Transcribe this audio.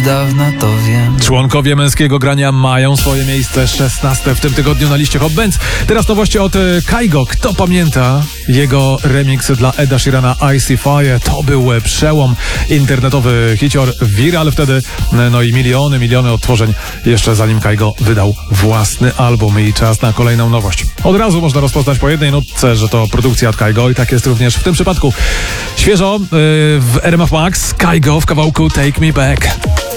dawna to wiem. Członkowie Męskiego Grania mają swoje miejsce 16 w tym tygodniu na liście Hot Bands. Teraz nowości od Kygo. Kto pamięta jego remix dla Eda Sheerana I See Fire? To był przełom, internetowy hicior, viral wtedy, no i miliony odtworzeń jeszcze zanim Kygo wydał własny album. I czas na kolejną nowość. Od razu można rozpoznać po jednej nutce, że to produkcja od Kygo i tak jest również w tym przypadku. Świeżo w RMF Max Kygo w kawałku Take Me Back.